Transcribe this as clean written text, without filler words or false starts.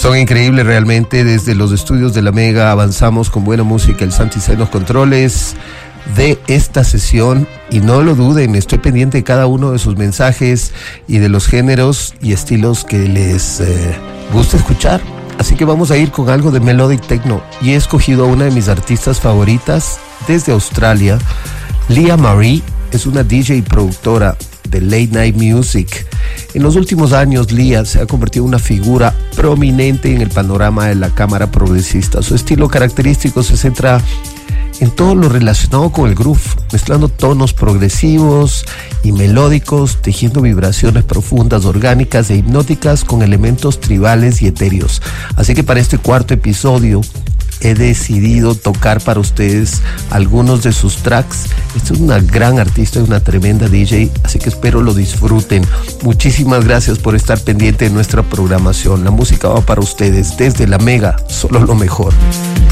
Son increíbles realmente. Desde los estudios de la Mega avanzamos con buena música. El Santi está en los controles de esta sesión y no lo duden, estoy pendiente de cada uno de sus mensajes y de los géneros y estilos que les gusta escuchar. Así que vamos a ir con algo de Melodic Techno y he escogido a una de mis artistas favoritas desde Australia. Leah Marie es una DJ y productora de Late Night Music. En los últimos años, Leah se ha convertido en una figura prominente en el panorama de la cámara progresista. Su estilo característico se centra en todo lo relacionado con el groove, mezclando tonos progresivos y melódicos, tejiendo vibraciones profundas, orgánicas e hipnóticas con elementos tribales y etéreos. Así que para este cuarto episodio he decidido tocar para ustedes algunos de sus tracks. Esta es una gran artista y una tremenda DJ, así que espero lo disfruten. Muchísimas gracias por estar pendiente de nuestra programación. La música va para ustedes desde la Mega, solo lo mejor.